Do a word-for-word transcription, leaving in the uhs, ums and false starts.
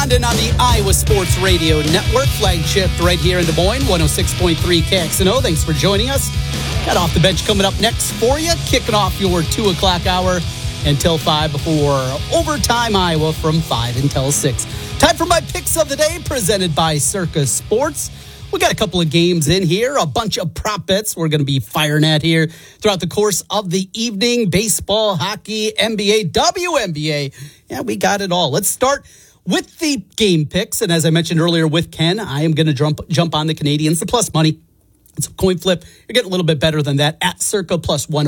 Condon on the Iowa Sports Radio Network, flagship right here in Des Moines, one oh six point three K X N O. Thanks for joining us. Got Off the Bench coming up next for you, kicking off your two o'clock hour until five before Overtime Iowa from five until six. Time for my picks of the day, presented by Circa Sports. We got a couple of games in here, a bunch of prop bets we're going to be firing at here throughout the course of the evening. Baseball, hockey, N B A, W N B A. Yeah, we got it all. Let's start with the game picks. And as I mentioned earlier with Ken, I am going to jump jump on the Canadians, the plus money. It's a coin flip. You're getting a little bit better than that at Circa plus one.